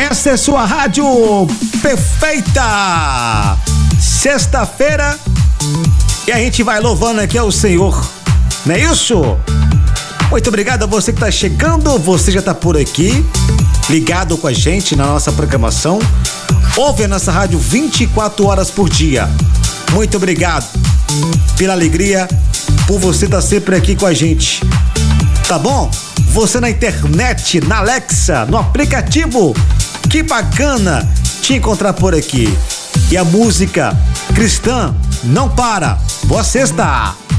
Essa é sua rádio perfeita. Sexta-feira e a gente vai louvando aqui ao Senhor, não é isso? Muito obrigado a você que tá chegando, você já tá por aqui, ligado com a gente na nossa programação, ouve a nossa rádio 24 horas por dia. Muito obrigado pela alegria, por você estar sempre aqui com a gente, tá bom? Você na internet, na Alexa, no aplicativo, que bacana te encontrar por aqui. E a música cristã não para. Boa sexta!